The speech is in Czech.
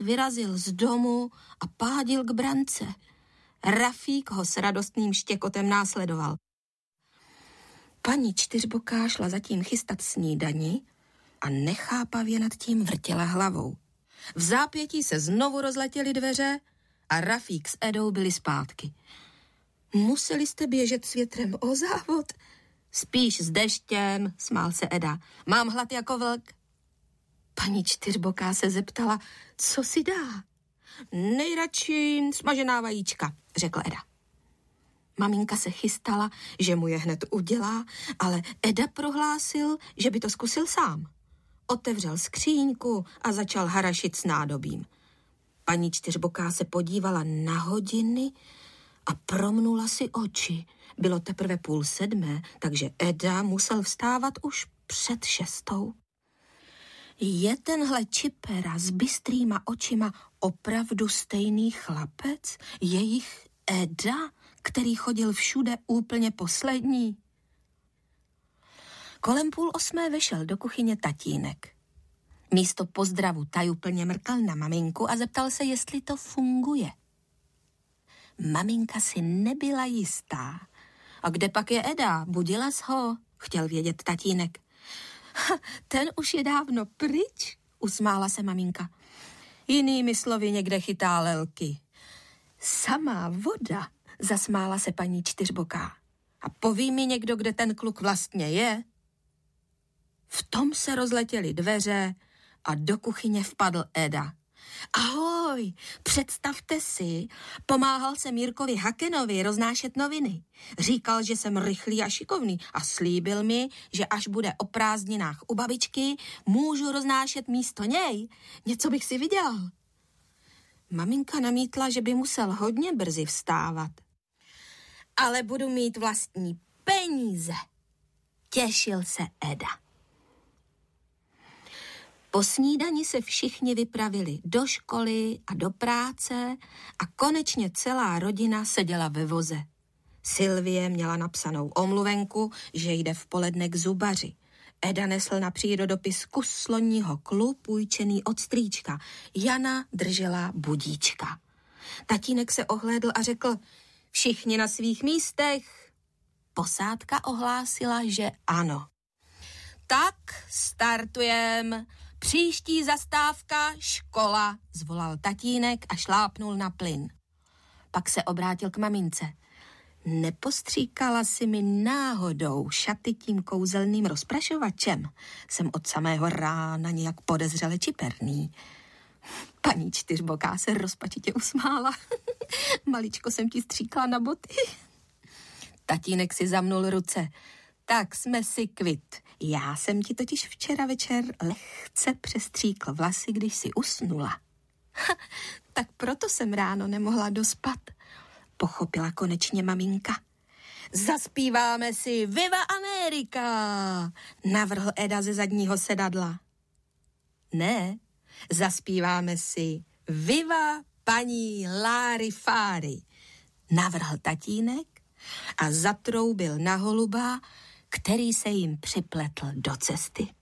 vyrazil z domu a pádil k brance. Rafík ho s radostným štěkotem následoval. Paní Čtyřboká šla zatím chystat snídani a nechápavě nad tím vrtěla hlavou. V zápětí se znovu rozletěly dveře a Rafík s Edou byli zpátky. Museli jste běžet s větrem o závod? Spíš s deštěm, smál se Eda. Mám hlad jako vlk. Paní Čtyřboká se zeptala, co si dá. Nejradši smažená vajíčka, řekl Eda. Maminka se chystala, že mu je hned udělá, ale Eda prohlásil, že by to zkusil sám. Otevřel skříňku a začal harašit s nádobím. Paní Čtyřboká se podívala na hodiny a promnula si oči. Bylo teprve 6:30, takže Eda musel vstávat už před 6. Je tenhle čipera s bystrýma očima opravdu stejný chlapec? Jejich Eda, který chodil všude úplně poslední? Kolem 7:30 vešel do kuchyně tatínek. Místo pozdravu tajuplně mrkal na maminku a zeptal se, jestli to funguje. Maminka si nebyla jistá. A kde pak je Eda? Budila jsi ho? Chtěl vědět tatínek. Ten už je dávno pryč, usmála se maminka. Jinými slovy někde chytá lelky. Samá voda, zasmála se paní Čtyřboká. A poví mi někdo, kde ten kluk vlastně je? V tom se rozletěly dveře a do kuchyně vpadl Eda. Ahoj, představte si, pomáhal jsem Jirkovi Hakenovi roznášet noviny. Říkal, že jsem rychlý a šikovný a slíbil mi, že až bude o prázdninách u babičky, můžu roznášet místo něj. Něco bych si vydělal. Maminka namítla, že by musel hodně brzy vstávat. Ale budu mít vlastní peníze. Těšil se Eda. Po snídani se všichni vypravili do školy a do práce a konečně celá rodina seděla ve voze. Sylvie měla napsanou omluvenku, že jde v poledne k zubaři. Eda nesl na přírodopis kus sloního klu půjčený od strýčka. Jana držela budíčka. Tatínek se ohlédl a řekl, všichni na svých místech. Posádka ohlásila, že ano. Tak startujem. Příští zastávka škola, zvolal tatínek a šlápnul na plyn. Pak se obrátil k mamince. Nepostříkala si mi náhodou šaty tím kouzelným rozprašovačem? Jsem od samého rána nějak podezřele čiperný. Paní Čtyřboká se rozpačitě usmála. Maličko jsem ti stříkla na boty. Tatínek si zamnul ruce. Tak jsme si kvit. Já jsem ti totiž včera večer lehce přestříkl vlasy, když si usnula. Tak proto jsem ráno nemohla dospat, pochopila konečně maminka. Zaspíváme si Viva Amerika, navrhl Eda ze zadního sedadla. Ne, zaspíváme si Viva paní Láry Fáry, navrhl tatínek a zatroubil na holuba, který se jim připletl do cesty.